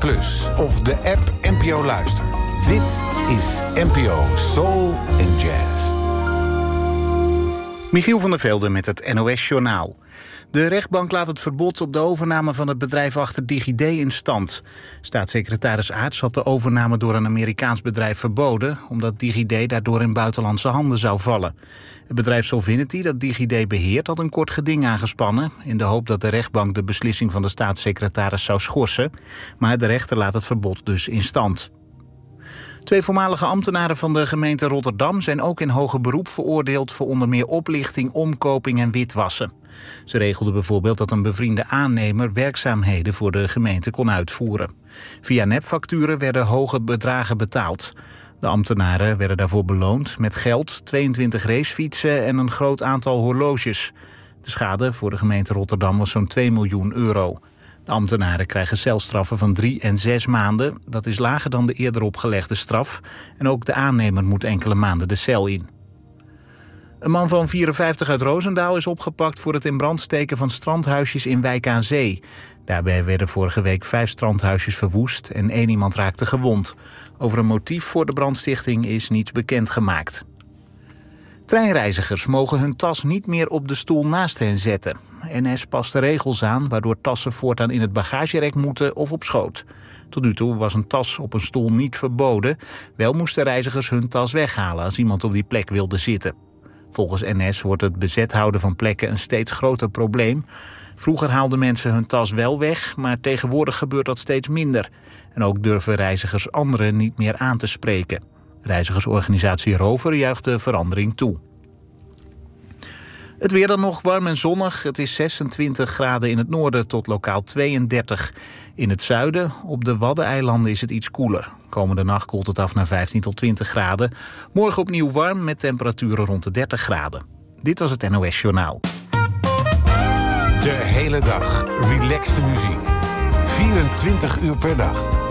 Plus of de app NPO Luister. Dit is NPO Soul and Jazz. Michiel van der Velde met het NOS-journaal. De rechtbank laat het verbod op de overname van het bedrijf achter DigiD in stand. Staatssecretaris Aerts had de overname door een Amerikaans bedrijf verboden, omdat DigiD daardoor in buitenlandse handen zou vallen. Het bedrijf Solvinity dat DigiD beheert had een kort geding aangespannen, in de hoop dat de rechtbank de beslissing van de staatssecretaris zou schorsen. Maar de rechter laat het verbod dus in stand. 2 voormalige ambtenaren van de gemeente Rotterdam zijn ook in hoger beroep veroordeeld voor onder meer oplichting, omkoping en witwassen. Ze regelden bijvoorbeeld dat een bevriende aannemer werkzaamheden voor de gemeente kon uitvoeren. Via nepfacturen werden hoge bedragen betaald. De ambtenaren werden daarvoor beloond met geld, 22 racefietsen en een groot aantal horloges. De schade voor de gemeente Rotterdam was zo'n 2 miljoen euro. De ambtenaren krijgen celstraffen van 3 en 6 maanden. Dat is lager dan de eerder opgelegde straf. En ook de aannemer moet enkele maanden de cel in. Een man van 54 uit Roosendaal is opgepakt voor het in brand steken van strandhuisjes in Wijk aan Zee. Daarbij werden vorige week 5 strandhuisjes verwoest en 1 iemand raakte gewond. Over een motief voor de brandstichting is niets bekendgemaakt. Treinreizigers mogen hun tas niet meer op de stoel naast hen zetten. NS past de regels aan, waardoor tassen voortaan in het bagagerek moeten of op schoot. Tot nu toe was een tas op een stoel niet verboden. Wel moesten reizigers hun tas weghalen als iemand op die plek wilde zitten. Volgens NS wordt het bezet houden van plekken een steeds groter probleem. Vroeger haalden mensen hun tas wel weg, maar tegenwoordig gebeurt dat steeds minder. En ook durven reizigers anderen niet meer aan te spreken. Reizigersorganisatie Rover juicht de verandering toe. Het weer dan nog warm en zonnig. Het is 26 graden in het noorden tot lokaal 32. In het zuiden, op de Waddeneilanden, is het iets koeler. Komende nacht koelt het af naar 15 tot 20 graden. Morgen opnieuw warm met temperaturen rond de 30 graden. Dit was het NOS Journaal. De hele dag relaxte muziek. 24 uur per dag.